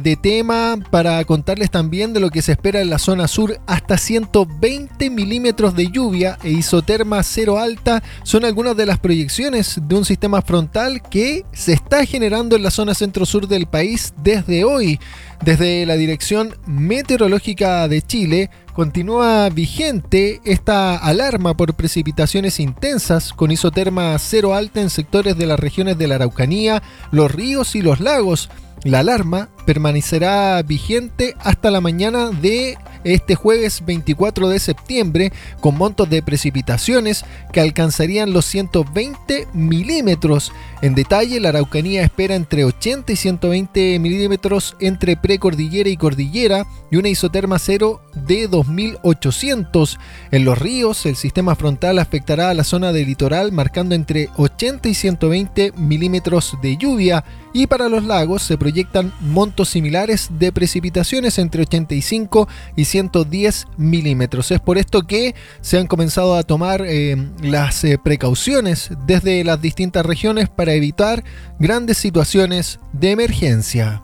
de tema para contarles también de lo que se espera en la zona sur. Hasta 120 milímetros de lluvia e isoterma cero alta son algunas de las proyecciones de un sistema frontal que se está generando en la zona centro-sur del país desde hoy. Desde la Dirección Meteorológica de Chile continúa vigente esta alarma por precipitaciones intensas con isoterma cero alta en sectores de las regiones de la Araucanía, los ríos y los lagos. La alarma permanecerá vigente hasta la mañana de este jueves 24 de septiembre, con montos de precipitaciones que alcanzarían los 120 milímetros. En detalle, la Araucanía espera entre 80 y 120 milímetros entre precordillera y cordillera y una isoterma cero de 2800. En los ríos, el sistema frontal afectará a la zona del litoral, marcando entre 80 y 120 milímetros de lluvia. Y para los lagos se proyectan montos similares de precipitaciones entre 85 y 110 milímetros. Es por esto que se han comenzado a tomar las precauciones desde las distintas regiones para evitar grandes situaciones de emergencia.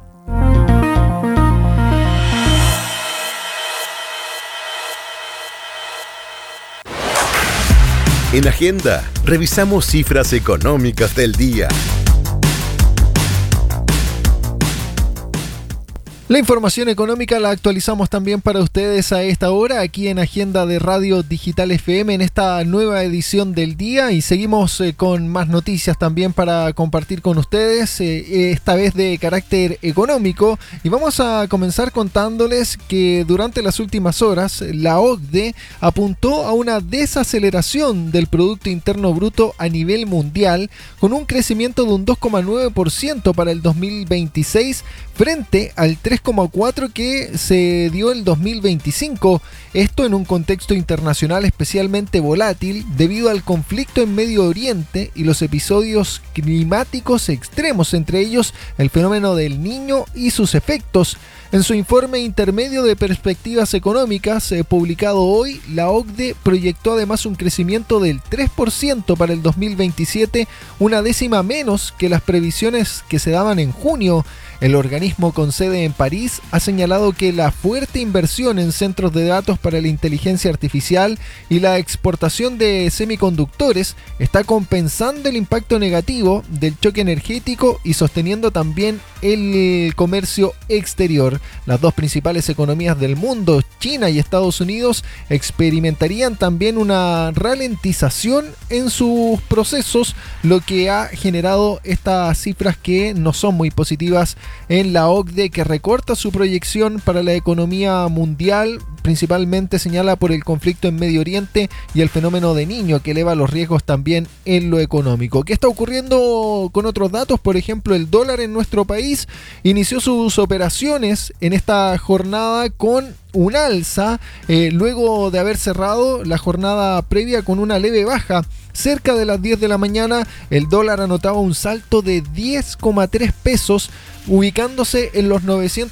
En Agenda, revisamos cifras económicas del día. La información económica la actualizamos también para ustedes a esta hora aquí en Agenda de Radio Digital FM en esta nueva edición del día, y seguimos con más noticias también para compartir con ustedes, esta vez de carácter económico, y vamos a comenzar contándoles que durante las últimas horas la OCDE apuntó a una desaceleración del Producto Interno Bruto a nivel mundial con un crecimiento de un 2,9% para el 2026 frente al 3,4% que se dio el 2025. Esto en un contexto internacional especialmente volátil debido al conflicto en Medio Oriente y los episodios climáticos extremos, entre ellos el fenómeno del Niño y sus efectos. En su informe intermedio de perspectivas económicas publicado hoy, la OCDE proyectó además un crecimiento del 3% para el 2027, una décima menos que las previsiones que se daban en junio. El organismo con sede en París ha señalado que la fuerte inversión en centros de datos para la inteligencia artificial y la exportación de semiconductores está compensando el impacto negativo del choque energético y sosteniendo también el comercio exterior. Las dos principales economías del mundo, China y Estados Unidos, experimentarían también una ralentización en sus procesos, lo que ha generado estas cifras que no son muy positivas en la OCDE, que recorta su proyección para la economía mundial, principalmente señala por el conflicto en Medio Oriente y el fenómeno de Niño, que eleva los riesgos también en lo económico. ¿Qué está ocurriendo con otros datos? Por ejemplo, el dólar en nuestro país inició sus operaciones en esta jornada con un alza, luego de haber cerrado la jornada previa con una leve baja. Cerca de las 10 de la mañana, el dólar anotaba un salto de 10,3 pesos, ubicándose en los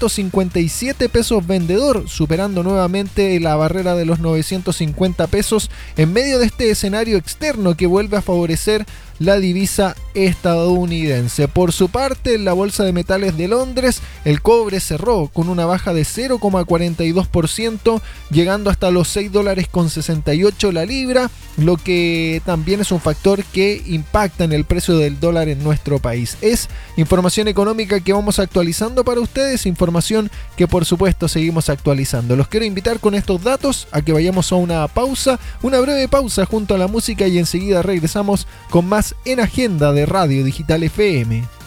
957 pesos vendedor, superando nuevamente la barrera de los 950 pesos en medio de este escenario externo que vuelve a favorecer la divisa estadounidense. Por su parte, en la Bolsa de Metales de Londres, el cobre cerró con una baja de 0,42%, llegando hasta los $6.68 la libra, lo que también es un factor que impacta en el precio del dólar en nuestro país. Es información económica que vamos actualizando para ustedes, información que por supuesto seguimos actualizando. Los quiero invitar con estos datos a que vayamos a una pausa, una breve pausa junto a la música, y enseguida regresamos con más en Agenda de Radio Digital FM.